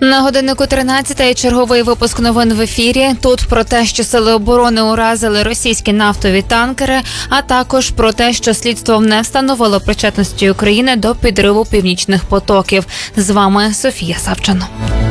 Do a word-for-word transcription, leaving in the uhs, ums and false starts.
На годиннику тринадцятої черговий випуск новин в ефірі. Тут про те, що сили оборони уразили російські нафтові танкери, а також про те, що слідство не встановило причетності України до підриву північних потоків. З вами Софія Савчан.